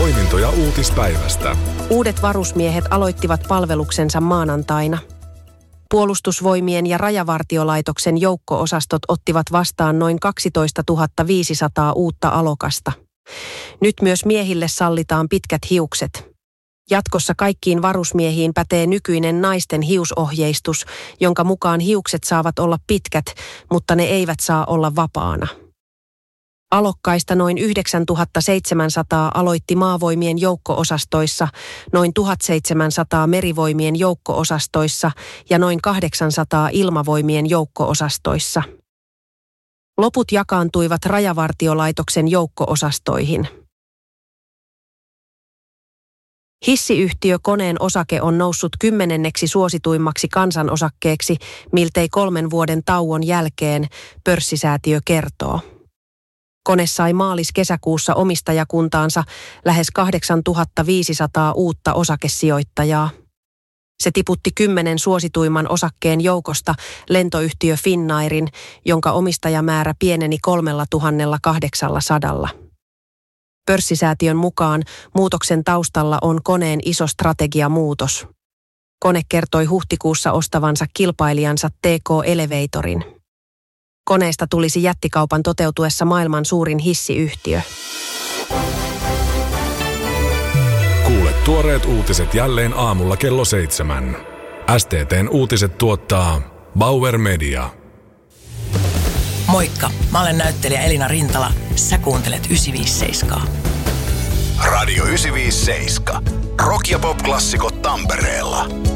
Poimintoja uutispäivästä. Uudet varusmiehet aloittivat palveluksensa maanantaina. Puolustusvoimien ja Rajavartiolaitoksen joukko-osastot ottivat vastaan noin 12 500 uutta alokasta. Nyt myös miehille sallitaan pitkät hiukset. Jatkossa kaikkiin varusmiehiin pätee nykyinen naisten hiusohjeistus, jonka mukaan hiukset saavat olla pitkät, mutta ne eivät saa olla vapaana. Alokkaista noin 9700 aloitti maavoimien joukko-osastoissa, noin 1700 merivoimien joukko-osastoissa ja noin 800 ilmavoimien joukko-osastoissa. Loput jakaantuivat Rajavartiolaitoksen joukko-osastoihin. Hissiyhtiö Koneen osake on noussut 10. suosituimmaksi kansanosakkeeksi miltei 3 vuoden tauon jälkeen, pörssisäätiö kertoo. Kone sai maalis-kesäkuussa omistajakuntaansa lähes 8500 uutta osakesijoittajaa. Se tiputti 10 suosituimman osakkeen joukosta lentoyhtiö Finnairin, jonka omistajamäärä pieneni 3800. Pörssisäätiön mukaan muutoksen taustalla on Koneen iso strategiamuutos. Kone kertoi huhtikuussa ostavansa kilpailijansa TK Elevatorin. Koneesta tulisi jättikaupan toteutuessa maailman suurin hissiyhtiö. Kuule tuoreet uutiset jälleen aamulla kello 7. STT:n uutiset tuottaa Bauer Media. Moikka, mä olen näyttelijä Elina Rintala. Sä kuuntelet 957. Radio 957. Rock- ja pop-klassikot Tampereella.